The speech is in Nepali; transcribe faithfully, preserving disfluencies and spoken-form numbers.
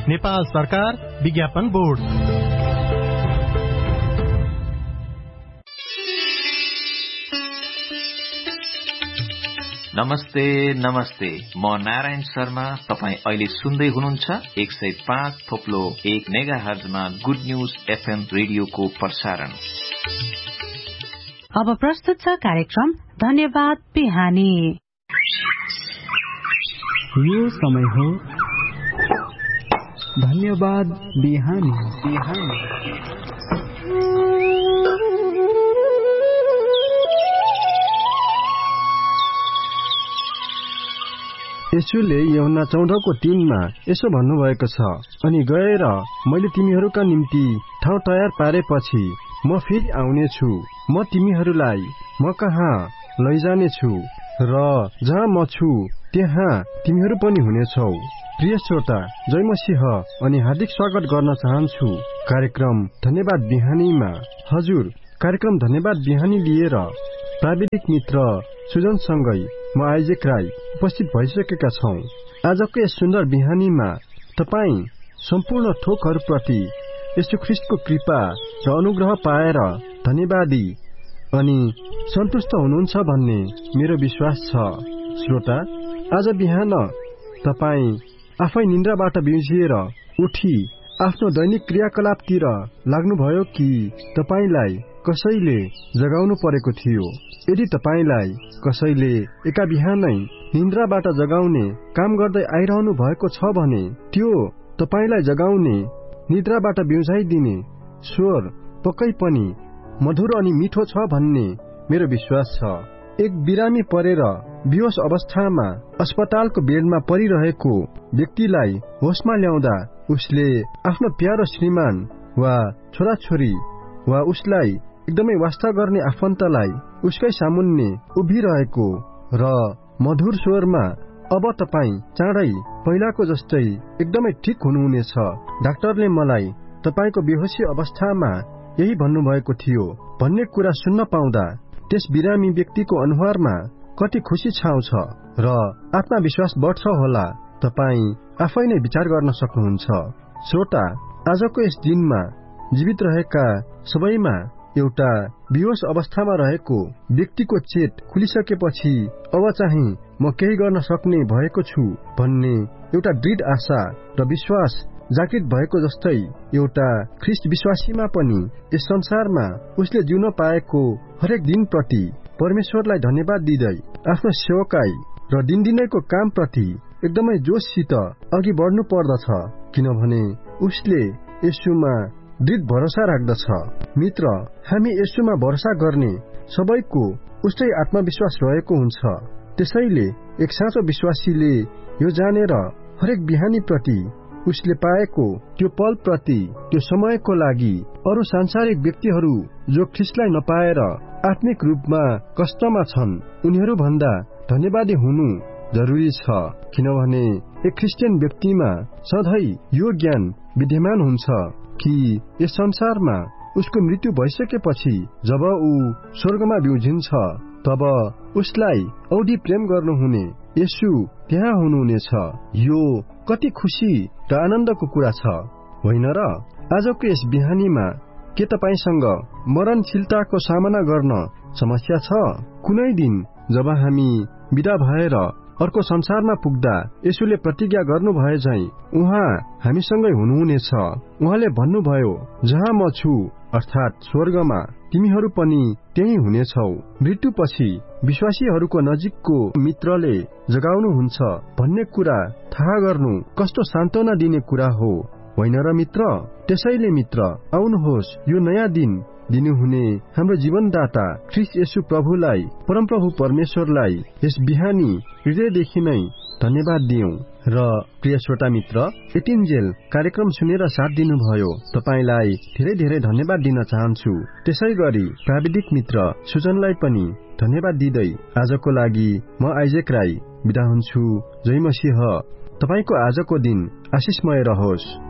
नेपाल सरकार विज्ञापन बोर्ड। नमस्ते नमस्ते, म नारायण शर्मा। तपाईँ अहिले सुन्दै हुनुहुन्छ एक सय पाँच थोप्लो एक मेगा हर्जमा गुड न्यूज एफएम रेडियोको प्रसारण। अब प्रस्तुत छ कार्यक्रम धन्यवाद बिहानी। यो समय हो धन्यवाद बिहानी। बिहानी यसुले यूहन्ना चौधको तीनमा यसो भन्नुभएको छ, अनि गएर मैले तिमीहरूका निम्ति ठाउँ तयार पारेपछि म फेरि आउने छु, म तिमीहरूलाई म कहाँ लैजानेछु र जहाँ म छु त्यहाँ तिमीहरू पनि हुनेछौ। प्रिय श्रोता, जय मसीह अनि हार्दिक स्वागत गर्न चाहन्छु कार्यक्रम धन्यवाद बिहानीमा। हजुर, कार्यक्रम धन्यवाद बिहानी लिएर प्राविधिक मित्र सुजनसँगै म आइजेक राई उपस्थित भइसकेका छौं। आजको यस सुन्दर बिहानीमा तपाईँ सम्पूर्ण थोकहरूप्रति यीशु ख्रीष्टको कृपा र अनुग्रह पाएर धन्यवादी अनि सन्तुष्ट हुनुहुन्छ भन्ने मेरो विश्वास छ। श्रोता, आज बिहान तपाईँ आफै निन्द्राबाट बिउजिएर उठी आफ्नो दैनिक क्रियाकलापतिर लाग्नुभयो कि तपाईलाई कसैले जगाउनु परेको थियो? यदि तपाईलाई कसैले एका बिहानै निन्द्राबाट जगाउने काम गर्दै आइरहनु भएको छ भने त्यो तपाईलाई जगाउने, निद्राबाट बिउजाइदिने स्वर पक्कै पनि मधुर अनि मिठो छ भन्ने मेरो विश्वास छ। एक बिरामी परेर बेहोस अवस्थामा अस्पतालको बेडमा परिरहेको व्यक्तिलाई होसमा ल्याउँदा उसले आफ्नो प्यारो श्रीमान वा छोराछोरी वा उसलाई एकदमै वास्ता गर्ने आफन्तलाई उसकै सामुन्ने उभिरहेको र मधुर स्वरमा, अब तपाई चाँडै पहिलाको जस्तै एकदमै ठिक हुनुहुनेछ, डाक्टरले मलाई तपाईको बेहोसी अवस्थामा यही भन्नुभएको थियो भन्ने कुरा सुन्न पाउँदा त्यस बिरामी व्यक्तिको अनुहारमा कति खुसी छाउँछ र आत्मविश्वास बढ्छ होला, तपाई आफै नै विचार गर्न सक्नुहुन्छ। श्रोता, आजको यस दिनमा जीवित रहेका सबैमा एउटा बेहोस अवस्थामा रहेको व्यक्तिको चेत खुलिसकेपछि अब चाहिँ म केही गर्न सक्ने भएको छु भन्ने एउटा दृढ आशा र विश्वास जागृत भएको जस्तै एउटा ख्रीष्ट विश्वासीमा पनि यस संसारमा उसले जिउन पाएको हरेक दिन प्रति परमेश्वरलाई धन्यवाद दिँदै आफ्नो सेवकाई र दिनदिनैको काम प्रति एकदमै जोशसित अघि बढ्नु पर्दछ, किनभने उसले येशूमा दृढ भरोसा राख्दछ। मित्र, हामी येशूमा भरोसा गर्ने सबैको उस्तै आत्मविश्वास रहेको हुन्छ। त्यसैले एक साँचो विश्वासीले यो जानेर हरेक बिहानी प्रति उसले पाएको त्यो पल प्रति, त्यो समयको लागि अरू सांसारिक व्यक्तिहरू जो ख्रीष्टलाई नपाएर आत्मिक रूपमा कष्टमा छन् उनीहरू भन्दा धन्यवादी हुनु जरुरी छ, किनभने एक क्रिस्चियन व्यक्तिमा सधैँ यो ज्ञान विद्यमान हुन्छ कि यस संसारमा उसको मृत्यु भइसकेपछि जब ऊ स्वर्गमा बिउजिन्छ तब उसलाई औधी प्रेम गर्नुहुने येशू त्यहाँ हुनुहुनेछ। यो कति खुशी र आनन्दको कुरा छ, होइन र? आजको यस बिहानीमा के तपाईसँग मरणशीलताको सामना गर्न समस्या छ? कुनै दिन जब हामी बिदा भएर अर्को संसारमा पुग्दा येशूले प्रतिज्ञा गर्नु भए झैं उहाँ हामीसँगै हुनुहुनेछ। उहाँले भन्नुभयो, जहाँ म छु अर्थात स्वर्गमा तिमीहरू पनि त्यही हुनेछौ। मृत्युपछि विश्वासीहरूको नजिकको मित्रले जगाउनुहुन्छ भन्ने कुरा थाहा गर्नु कस्तो सान्त्वना दिने कुरा हो, होइन र मित्र? त्यसैले मित्र, आउनुहोस् यो नयाँ दिन दिनुहुने हाम्रो जीवनदाता ख्रीष्ट येशू प्रभुलाई, परमप्रभु परमेश्वरलाई यस बिहानी हृदयदेखि नै धन्यवाद दियौं। र प्रिय श्रोता मित्र, एटिन्जेल कार्यक्रम सुनेर साथ दिनुभयो, तपाईलाई धेरै धेरै धन्यवाद दिन चाहन्छु। त्यसै गरी प्राविधिक मित्र सुजनलाई पनि धन्यवाद दिँदै आजको लागि म आइजेक राई बिदा हुन्छु। जय मसीह। तपाईको आजको दिन आशिषमय रहोस्।